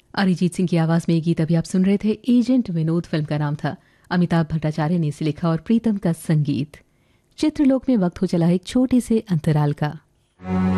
अरिजीत सिंह की आवाज में ये गीत अभी आप सुन रहे थे। एजेंट विनोद फिल्म का नाम था। अमिताभ भट्टाचार्य ने इसे लिखा और प्रीतम का संगीत। चित्रलोक में वक्त हो चला है एक छोटे से अंतराल का।